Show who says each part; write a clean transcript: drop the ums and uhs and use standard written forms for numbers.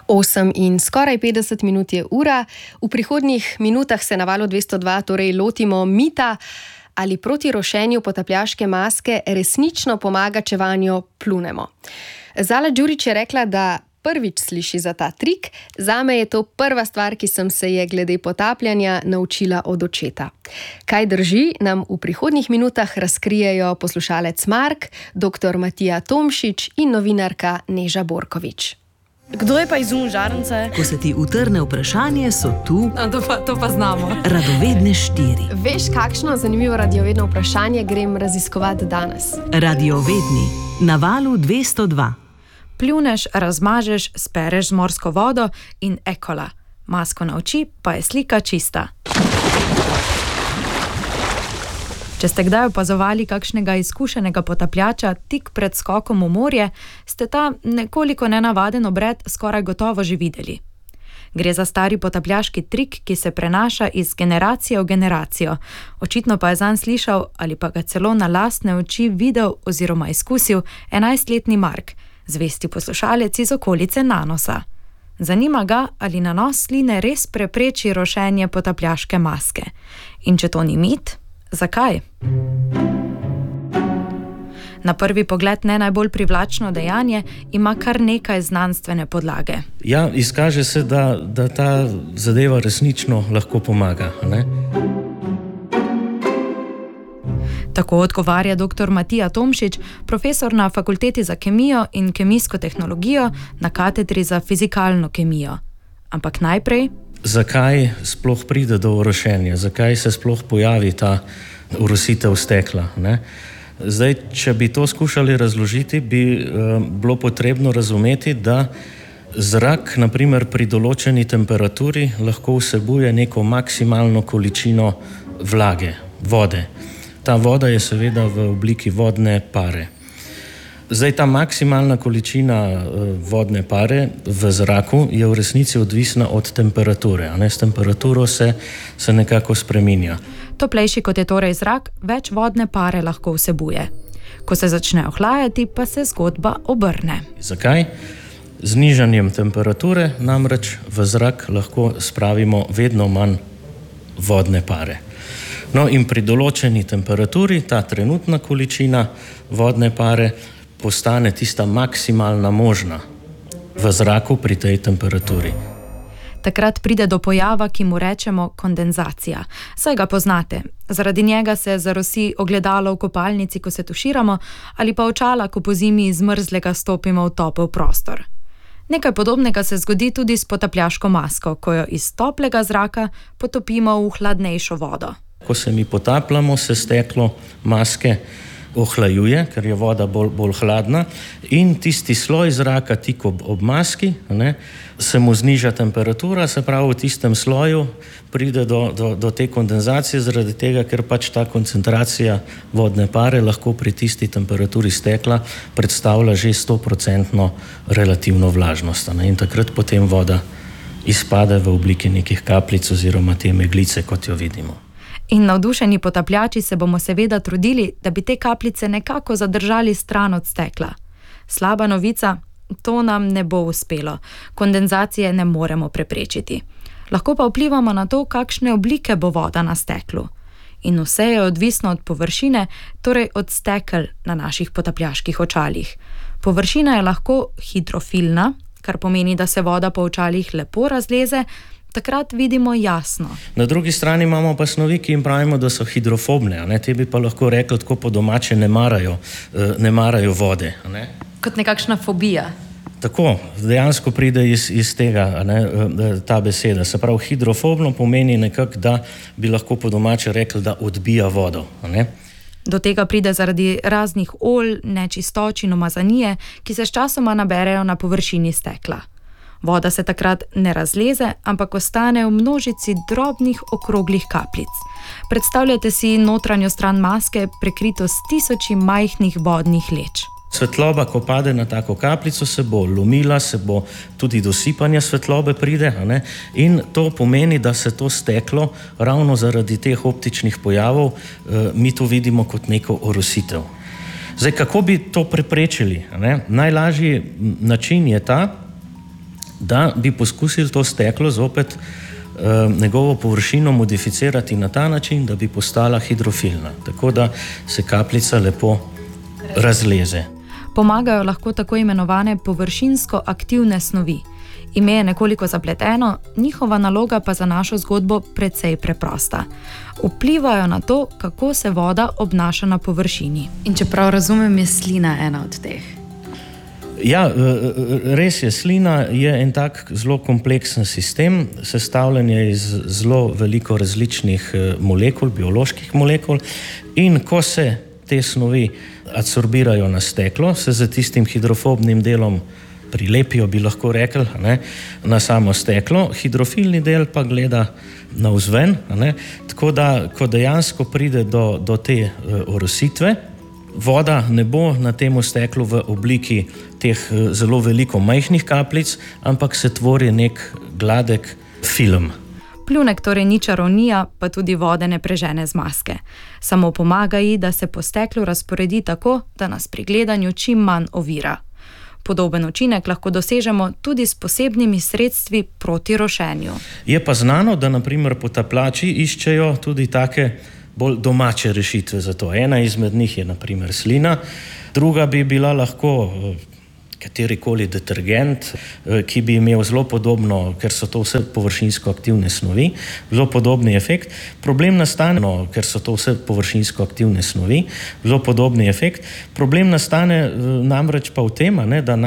Speaker 1: 8 in skoraj 50 minut je ura. V prihodnjih minutah se na Valu 202 torej lotimo mita, ali proti rošenju potapljaške maske resnično pomaga, če vanjo pljunemo. Zala Đurić je rekla, da prvič sliši za ta trik. Zame je to prva stvar, ki sem se je glede potapljanja naučila od očeta. Kaj drži, nam v prihodnjih minutah razkrijejo poslušalec Mark, dr. Matija Tomšič in novinarka Neža Borkovič.
Speaker 2: Kdo je pa izum žarnice?
Speaker 3: Ko se ti utrne vprašanje, so tu
Speaker 2: To pa znamo.
Speaker 3: Radovedne 4.
Speaker 1: Veš, kakšno zanimivo radiovedno vprašanje grem raziskovati danes?
Speaker 3: Radiovedni na Valu 202.
Speaker 2: Pljuneš, razmažeš, spereš z morsko vodo in ekola. Masko na oči, pa je slika čista. Če ste kdaj opazovali kakšnega izkušenega potapljača tik pred skokom v morje, ste ta nekoliko nenavaden obred skoraj gotovo že videli. Gre za stari potapljaški trik, ki se prenaša iz generacije v generacijo. Očitno pa je zanj slišal ali pa ga celo na lastne oči videl oziroma izkusil 11-letni Mark, zvesti poslušalec iz okolice Nanosa. Zanima ga, ali nanos sline res prepreči rošenje potapljaške maske. In če to ni mit, zakaj? Na prvi pogled ne najbolj privlačno dejanje ima kar nekaj znanstvene podlage.
Speaker 4: Ja, izkaže se, da ta zadeva resnično lahko pomaga, ne?
Speaker 2: Tako odgovarja dr. Matija Tomšič, profesor na Fakulteti za kemijo in kemijsko tehnologijo na katedri za fizikalno kemijo. Ampak najprej...
Speaker 4: Zakaj sploh pride do orošenja? Zakaj se sploh pojavi ta orositev stekla, ne? Zdaj, če bi to skušali razložiti, bi bilo potrebno razumeti, da zrak, na primer pri določeni temperaturi, lahko vsebuje neko maksimalno količino vlage, vode. Ta voda je seveda v obliki vodne pare. Zdaj, ta maksimalna količina vodne pare v zraku je v resnici odvisna od temperature. S temperaturo se nekako spreminja.
Speaker 2: Toplejši kot je torej zrak, več vodne pare lahko vsebuje. Ko se začne ohlajati, pa se zgodba obrne.
Speaker 4: Zakaj? Z nižanjem temperature namreč v zrak lahko spravimo vedno manj vodne pare. No, in pri določeni temperaturi ta trenutna količina vodne pare postane tista maksimalna možna v zraku pri tej temperaturi.
Speaker 2: Takrat pride do pojava, ki mu rečemo kondenzacija. Saj ga poznate. Zaradi njega se zarosi ogledalo v kopalnici, ko se tuširamo, ali pa očala, ko pozimi iz mrzlega stopimo v topel prostor. Nekaj podobnega se zgodi tudi s potapljaško masko, ko jo iz toplega zraka potopimo v hladnejšo vodo.
Speaker 4: Ko se mi potapljamo, se steklo maske ohlajuje, ker je voda bolj hladna, in tisti sloj zraka tik ob maski, se mu zniža temperatura, se pravi v tistem sloju pride do te kondenzacije, zaradi tega, ker pač ta koncentracija vodne pare lahko pri tisti temperaturi stekla predstavlja že 100% relativno vlažnost. In takrat potem voda izpade v obliki nekih kapljic oziroma te meglice, kot jo vidimo.
Speaker 2: In navdušeni potapljači se bomo seveda trudili, da bi te kapljice nekako zadržali stran od stekla. Slaba novica, to nam ne bo uspelo. Kondenzacije ne moremo preprečiti. Lahko pa vplivamo na to, kakšne oblike bo voda na steklu. In vse je odvisno od površine, torej od stekel na naših potapljaških očalih. Površina je lahko hidrofilna, kar pomeni, da se voda po očalih lepo razleze, takrat vidimo jasno.
Speaker 4: Na drugi strani imamo pa snovi, ki jim pravimo, da so hidrofobne. Te bi pa lahko rekli tako po domače, ne marajo vode.
Speaker 2: Kot nekakšna fobija.
Speaker 4: Tako, dejansko pride iz tega ta beseda. Se pravi, hidrofobno pomeni nekako, da bi lahko po domače rekli, da odbija vodo.
Speaker 2: Do tega pride zaradi raznih olj, nečistoč in umazanije, ki se sčasoma naberejo na površini stekla. Voda se takrat ne razleze, ampak ostane v množici drobnih okroglih kapljic. Predstavljate si notranjo stran maske prekrito s tisoči majhnih vodnih leč.
Speaker 4: Svetloba, ko pade na tako kapljico, se bo lomila, se bo tudi dosipanje svetlobe pride, in to pomeni, da se to steklo ravno zaradi teh optičnih pojavov mi to vidimo kot neko orositev. Zdaj, kako bi to preprečili? Najlažji način je ta, da bi poskusili to steklo zopet njegovo površino modificirati na ta način, da bi postala hidrofilna, tako da se kapljica lepo razleze.
Speaker 2: Pomagajo lahko tako imenovane površinsko aktivne snovi. Ime je nekoliko zapleteno, njihova naloga pa za našo zgodbo precej preprosta. Vplivajo na to, kako se voda obnaša na površini.
Speaker 5: In čeprav razumem, je slina ena od teh.
Speaker 4: Ja, res je, slina je en tak zelo kompleksen sistem, sestavljen je iz zelo veliko različnih molekul, bioloških molekul, in ko se te snovi adsorbirajo na steklo, se za tistim hidrofobnim delom prilepijo, bi lahko rekli, na samo steklo, hidrofilni del pa gleda navzven, tako da, ko dejansko pride do te orositve, voda ne bo na tem steklu v obliki teh zelo veliko majhnih kapljic, ampak se tvori nek gladek film.
Speaker 2: Pljunek torej ni čarovnija, pa tudi vode ne prežene z maske. Samo pomaga ji, da se po steklu razporedi tako, da nas pri gledanju čim manj ovira. Podoben učinek lahko dosežemo tudi s posebnimi sredstvi proti rošenju.
Speaker 4: Je pa znano, da na primer potapljači iščejo tudi take bolj domače rešitve za to. Ena izmed njih je na primer slina, druga bi bila lahko katerikoli detergent, ki bi imel zelo podobno, ker so to vse površinsko aktivne snovi, zelo podobni efekt. Problem nastane, namreč pa v tem, da